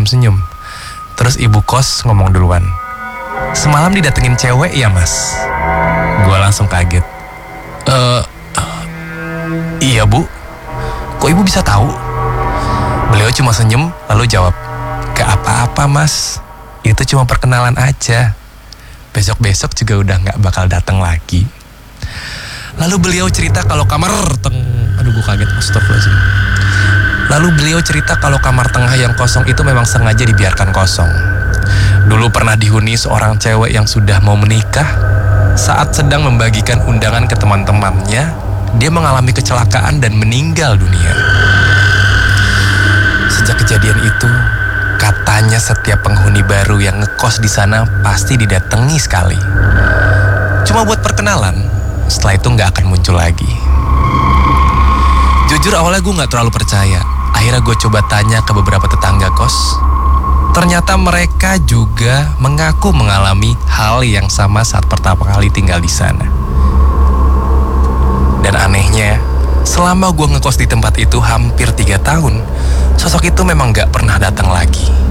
senyum-senyum. Terus ibu kos ngomong duluan. "Semalam didatengin cewek ya mas?" Gue langsung kaget. Iya bu. Kok ibu bisa tahu?" Beliau cuma senyum lalu jawab, "Gak apa-apa mas, itu cuma perkenalan aja. Besok-besok juga udah gak bakal datang lagi." Lalu beliau cerita kalau kamar Aduh gue kaget, astagfirullahaladzim. Lalu beliau cerita kalau kamar tengah yang kosong itu memang sengaja dibiarkan kosong. Dulu pernah dihuni seorang cewek yang sudah mau menikah. Saat sedang membagikan undangan ke teman-temannya, dia mengalami kecelakaan dan meninggal dunia. Sejak kejadian itu, katanya setiap penghuni baru yang ngekos di sana pasti didatangi sekali. Cuma buat perkenalan, setelah itu nggak akan muncul lagi. Jujur awalnya gue nggak terlalu percaya. Akhirnya gue coba tanya ke beberapa tetangga kos. Ternyata mereka juga mengaku mengalami hal yang sama saat pertama kali tinggal di sana. Dan anehnya, selama gue ngekos di tempat itu hampir 3 tahun, sosok itu memang gak pernah datang lagi.